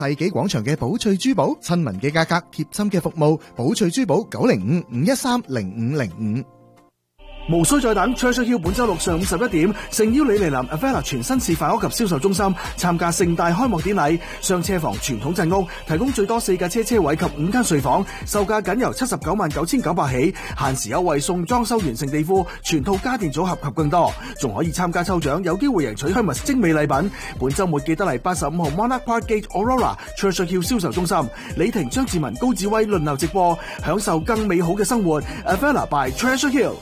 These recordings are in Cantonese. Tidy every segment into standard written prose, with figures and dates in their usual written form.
世紀廣場嘅寶翠珠寶，親民嘅價格，貼心嘅服務，寶翠珠寶905-513-0505。 無需再等 ，Treasure Hill 本周六上午11點，誠邀你嚟臨 Avella 全新示範屋及銷售中心參加盛大開幕典禮。雙車房傳統鎮屋，提供最多4架車位及5間睡房，售價僅由799900起，限時優惠送裝修完成地庫、全套家電組合及更多，仲可以參加抽獎，有機會贏取 Hermes 精美禮品。本周末記得嚟85號 Monarch Park Gate Aurora Treasure Hill 銷售中心，李婷、張志文、高志威輪流直播，享受更美好嘅生活。Avella by Treasure Hill。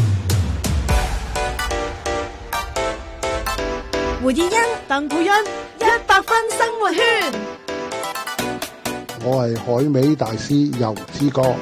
胡以欣、鄧佩欣100分生活圈。 我係海味大師游之哥。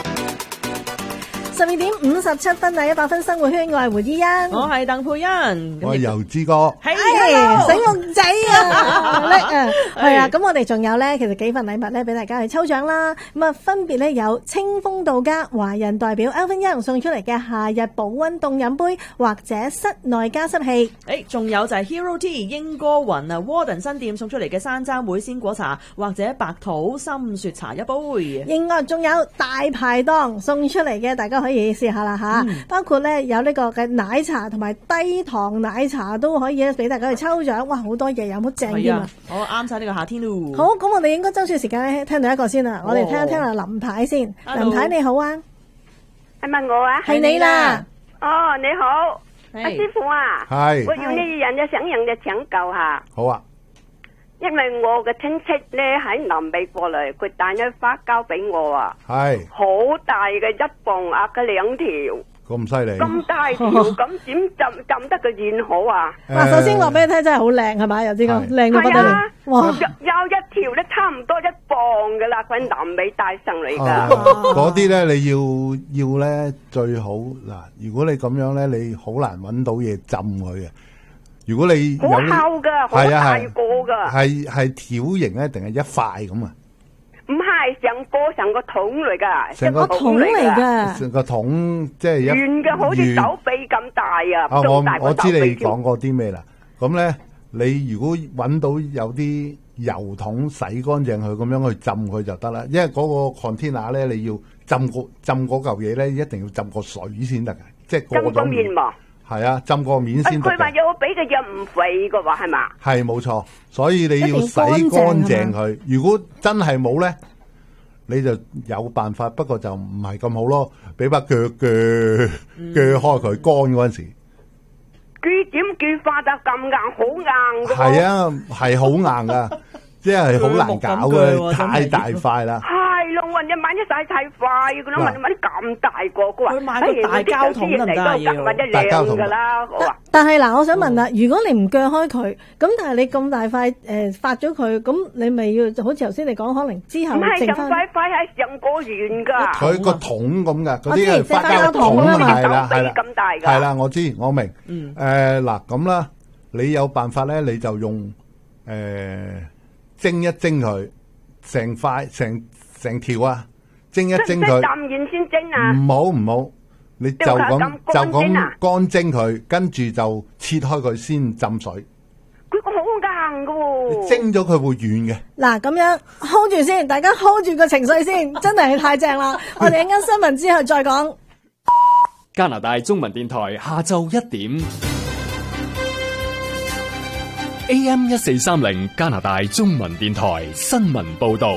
12點57分啊！100分生活圈，我係胡依欣， 我係鄧佩欣， 我係游之哥， 係醒目仔啊，叻啊！係啊，咁我哋仲有咧，其實幾份禮物咧俾大家去抽獎啦。咁啊，分別咧有清風到家華人代表 Alvin Young 送出嚟嘅夏日保溫凍飲杯，或者室內加濕器。 仲有就係 Hero Tea 英歌雲啊 Warden 新店送出嚟嘅山楂莓鮮果茶，或者白桃深雪茶一杯。 另外仲有大排檔送出嚟嘅，大家可以試下啦吓，包括咧有呢個嘅奶茶同埋低糖奶茶都可以咧俾大家去抽獎。哇，好多嘢有冇正添啊！ 好啱晒呢個夏天咯。 好，咁我哋應該爭取時間咧聽到一個先啦。我哋聽一聽阿林太先。林太你好啊， 係咪我啊？ 係你啦。 哦，你好，阿師傅啊， 係， 我要呢樣嘢想人嘅請教下。 好啊。 因為我嘅親戚咧喺南美過嚟，佢帶咗花膠俾我啊， 係好大嘅1磅鴨嘅2條， 咁犀利， 咁大條，咁點浸得個軟好啊？ 哇！首先話俾你聽，真係好靚係咪？又知個靚到不得了，哇！ 有一條咧差唔多1磅噶啦，佢喺南美帶上嚟噶。 嗰啲咧你要咧最好嗱，如果你咁樣咧，你好難揾到嘢浸佢嘅。如果你有好厚噶，好大個噶， 係條形咧，定係一塊咁啊？ 唔係成個桶嚟噶， 成個桶嚟噶， 成個桶即係圓嘅，好似手臂咁大啊！ 我知你講過啲咩啦。咁咧，你如果揾到有啲油桶洗乾淨佢，咁樣去浸佢就得啦。因為嗰個 container 咧，你要浸嗰嚿嘢咧，一定要浸過水先得嘅，即係過咗面。係啊，浸過面先得。 佢話要俾嘅嘢唔肥嘅話係嘛？ 係冇錯，所以你要洗乾淨佢。如果真係冇咧，你就有辦法，不過就唔係咁好咯。俾把鋸開佢乾嗰陣時。 鋸點鋸法就咁硬，好硬嘅。 係啊，係好硬噶，即係好難搞嘅，太大塊啦。 係咯，我話你買啲細塊，佢諗問你買啲咁大個，佢話買個大膠桶得唔得啊？ 或者靚噶啦，我話。 但係嗱，我想問啦，如果你唔鋸開佢，咁但係你咁大塊發咗佢，咁你咪要好似頭先你講，可能之後唔係剩翻。 成塊係成個圓噶。 佢個桶咁噶，嗰啲係花膠桶啊嘛， 係啦， 咁大噶。 係啦，我知我明。嗱咁啦，你有辦法咧，你就用蒸一蒸佢，成塊成條啊，蒸一蒸佢。浸完先蒸啊？ 唔好，你就咁乾蒸佢，跟住就切開佢先浸水。 佢個好硬噶喎。 蒸咗佢會軟嘅。 嗱，咁樣 hold 住先，大家 hold 住個情緒先，真係太正啦！我哋一陣新聞之後再講。 加拿大中文電台下晝1點。AM 1430加拿大中文電台新聞報道。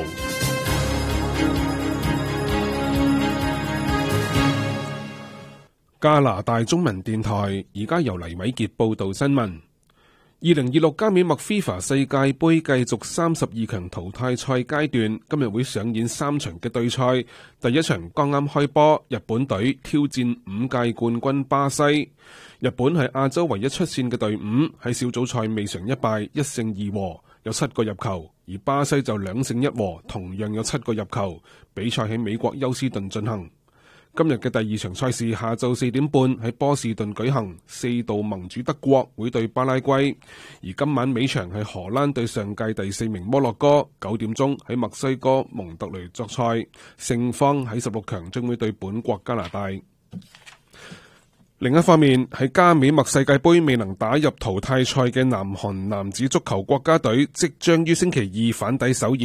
加拿大中文電台而家由黎偉傑報道新聞。2026加冕麥 FIFA 世界盃繼續32強淘汰賽階段，今日會上演3場嘅對賽。第一場剛啱開波，日本隊挑戰5屆冠軍巴西。日本係亞洲唯一出線嘅隊伍，喺小組賽未嘗一敗，1勝2和，有7個入球；而巴西就2勝1和，同樣有7個入球。比賽喺美國休斯頓進行。今日嘅第二場賽事下晝4點半喺波士頓舉行，4度盟主德國會對巴拉圭。而今晚尾場係荷蘭對上屆第4名摩洛哥，9點鐘喺墨西哥蒙特雷作賽，勝方喺16強將會對本國加拿大。 另一方面，喺加美墨世界盃未能打入淘汰賽嘅南韓男子足球國家隊，即將於星期二返抵首爾。